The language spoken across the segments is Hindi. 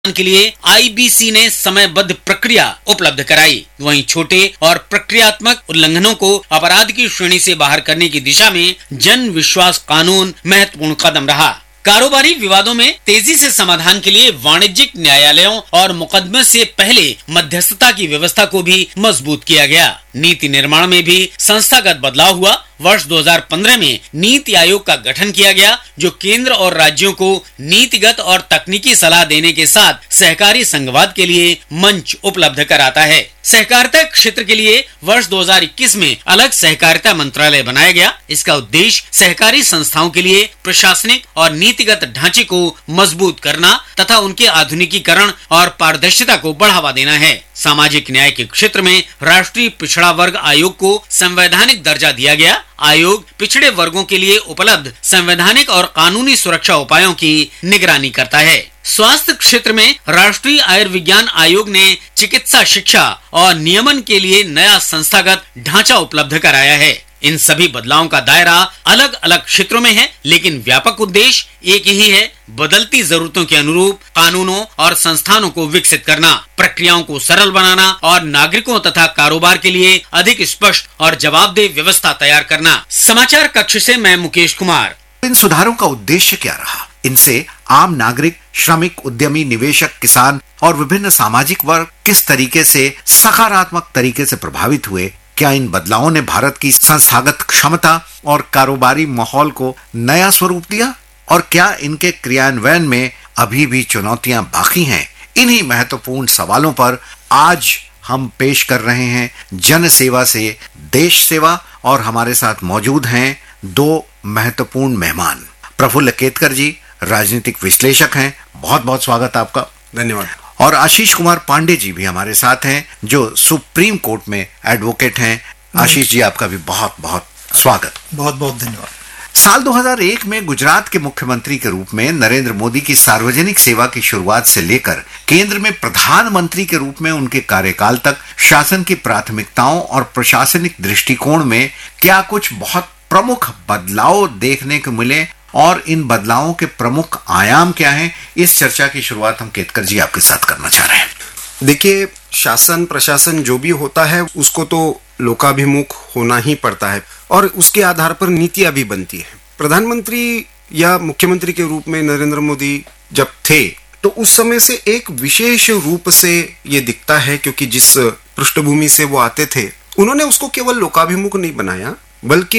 के लिए आईबीसी ने समयबद्ध प्रक्रिया उपलब्ध कराई। वहीं छोटे और प्रक्रियात्मक उल्लंघनों को अपराध की श्रेणी से बाहर करने की दिशा में जन विश्वास कानून महत्वपूर्ण कदम रहा। कारोबारी विवादों में तेजी से समाधान के लिए वाणिज्यिक न्यायालयों और मुकदमे से पहले मध्यस्थता की व्यवस्था को भी मजबूत किया गया। नीति निर्माण में भी संस्थागत बदलाव हुआ। वर्ष 2015 में नीति आयोग का गठन किया गया, जो केंद्र और राज्यों को नीतिगत और तकनीकी सलाह देने के साथ सहकारी संघवाद के लिए मंच उपलब्ध कराता है। सहकारिता क्षेत्र के लिए वर्ष 2021 में अलग सहकारिता मंत्रालय बनाया गया। इसका उद्देश्य सहकारी संस्थाओं के लिए प्रशासनिक और नीतिगत ढांचे को मजबूत करना तथा उनके आधुनिकीकरण और पारदर्शिता को बढ़ावा देना है। सामाजिक न्याय के क्षेत्र में राष्ट्रीय पिछड़ा वर्ग आयोग को संवैधानिक दर्जा दिया गया। आयोग पिछड़े वर्गों के लिए उपलब्ध संवैधानिक और कानूनी सुरक्षा उपायों की निगरानी करता है। स्वास्थ्य क्षेत्र में राष्ट्रीय आयुर्विज्ञान आयोग ने चिकित्सा शिक्षा और नियमन के लिए नया संस्थागत ढांचा उपलब्ध कराया है। इन सभी बदलावों का दायरा अलग अलग क्षेत्रों में है, लेकिन व्यापक उद्देश्य एक ही है: बदलती जरूरतों के अनुरूप कानूनों और संस्थानों को विकसित करना, प्रक्रियाओं को सरल बनाना और नागरिकों तथा कारोबार के लिए अधिक स्पष्ट और जवाबदेह व्यवस्था तैयार करना। समाचार कक्ष से मैं मुकेश कुमार। इन सुधारों का उद्देश्य क्या रहा? इनसे आम नागरिक, श्रमिक, उद्यमी, निवेशक, किसान और विभिन्न सामाजिक वर्ग किस तरीके से सकारात्मक तरीके से प्रभावित हुए? क्या इन बदलावों ने भारत की संस्थागत क्षमता और कारोबारी माहौल को नया स्वरूप दिया? और क्या इनके क्रियान्वयन में अभी भी चुनौतियां बाकी हैं? इन्हीं महत्वपूर्ण सवालों पर आज हम पेश कर रहे हैं जन सेवा से देश सेवा, और हमारे साथ मौजूद हैं दो महत्वपूर्ण मेहमान। प्रफुल्ल केतकर जी राजनीतिक विश्लेषक हैं, बहुत बहुत स्वागत आपका। धन्यवाद। और आशीष कुमार पांडे जी भी हमारे साथ हैं, जो सुप्रीम कोर्ट में एडवोकेट हैं। आशीष जी, आपका भी बहुत बहुत स्वागत। बहुत बहुत धन्यवाद। साल 2001 में गुजरात के मुख्यमंत्री के रूप में नरेंद्र मोदी की सार्वजनिक सेवा की शुरुआत से लेकर केंद्र में प्रधानमंत्री के रूप में उनके कार्यकाल तक शासन की प्राथमिकताओं और प्रशासनिक दृष्टिकोण में क्या कुछ बहुत प्रमुख बदलाव देखने को मिले, और इन बदलावों के प्रमुख आयाम क्या हैं? इस चर्चा की शुरुआत हम केतकर जी आपके साथ करना चाह रहे हैं। देखिए, शासन प्रशासन जो भी होता है उसको तो लोकाभिमुख होना ही पड़ता है, और उसके आधार पर नीतियां भी बनती है। प्रधानमंत्री या मुख्यमंत्री के रूप में नरेंद्र मोदी जब थे तो उस समय से एक विशेष रूप से ये दिखता है, क्योंकि जिस पृष्ठभूमि से वो आते थे उन्होंने उसको केवल लोकाभिमुख नहीं बनाया, बल्कि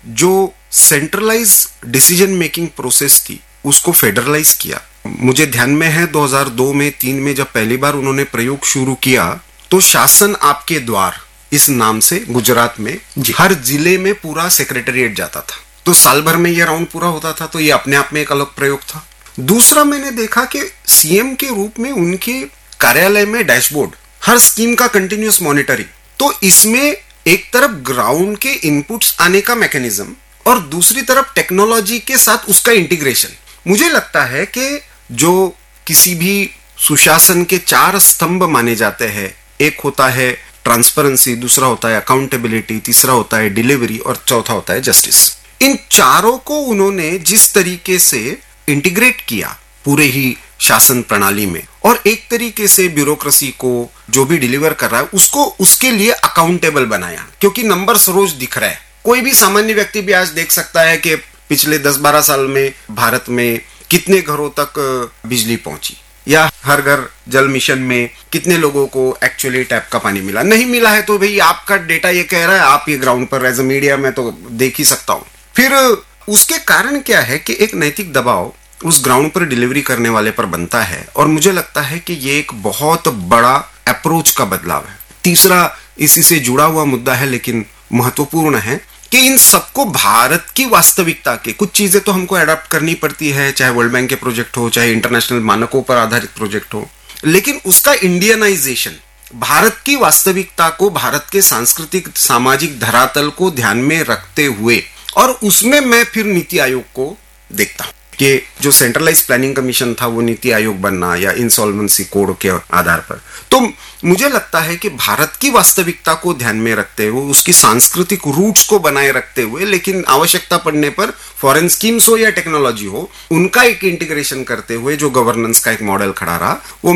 जो सेंट्रलाइज डिसीजन मेकिंग प्रोसेस थी उसको फेडरलाइज किया। मुझे ध्यान में है 2002 में 3 में जब पहली बार उन्होंने प्रयोग शुरू किया तो शासन आपके द्वार इस नाम से गुजरात में हर जिले में पूरा सेक्रेटेरिएट जाता था। तो साल भर में ये राउंड पूरा होता था, तो ये अपने आप में एक अलग प्रयोग था। दूसरा, मैंने देखा कि सीएम के रूप में उनके कार्यालय में डैशबोर्ड, हर स्कीम का कंटिन्यूअस मॉनिटरिंग। तो इसमें एक तरफ ग्राउंड के इनपुट्स आने का मैकेनिज्म और दूसरी तरफ टेक्नोलॉजी के साथ उसका इंटीग्रेशन। मुझे लगता है कि जो किसी भी सुशासन के 4 स्तंभ माने जाते हैं, एक होता है ट्रांसपेरेंसी, दूसरा होता है अकाउंटेबिलिटी, तीसरा होता है डिलीवरी और चौथा होता है जस्टिस। इन चारों को उन्होंने जिस तरीके से इंटीग्रेट किया पूरे ही शासन प्रणाली में, और एक तरीके से ब्यूरोक्रेसी को जो भी डिलीवर कर रहा है उसको उसके लिए अकाउंटेबल बनाया, क्योंकि नंबर्स रोज दिख रहा है। कोई भी सामान्य व्यक्ति भी आज देख सकता है कि पिछले 10-12 साल में भारत में कितने घरों तक बिजली पहुंची, या हर घर जल मिशन में कितने लोगों को एक्चुअली टैप का पानी मिला। नहीं मिला है तो भाई आपका डेटा ये कह रहा है, आप ये ग्राउंड पर एज ए मीडिया में तो देख ही सकता हूं। फिर उसके कारण क्या है कि एक नैतिक दबाव उस ग्राउंड पर डिलीवरी करने वाले पर बनता है, और मुझे लगता है कि ये एक बहुत बड़ा अप्रोच का बदलाव है। तीसरा, इसी से जुड़ा हुआ मुद्दा है लेकिन महत्वपूर्ण है, कि इन सबको भारत की वास्तविकता के कुछ चीजें तो हमको अडॉप्ट करनी पड़ती है, चाहे वर्ल्ड बैंक के प्रोजेक्ट हो, चाहे इंटरनेशनल मानकों पर आधारित प्रोजेक्ट हो, लेकिन उसका इंडियनाइजेशन, भारत की वास्तविकता को, भारत के सांस्कृतिक सामाजिक धरातल को ध्यान में रखते हुए, और उसमें मैं फिर नीति आयोग को देखता हूं कि जो सेंट्रलाइज प्लानिंग कमीशन था वो नीति आयोग बनना, या इंसॉल्वेंसी कोड के आधार पर। तो मुझे लगता है कि भारत की वास्तविकता को ध्यान में रखते हुए, उसकी सांस्कृतिक रूट्स को बनाए रखते हुए, लेकिन आवश्यकता पड़ने पर फॉरेन स्कीम्स हो या टेक्नोलॉजी हो, उनका एक इंटीग्रेशन करते हुए जो गवर्नेंस का एक मॉडल खड़ा रहा, वो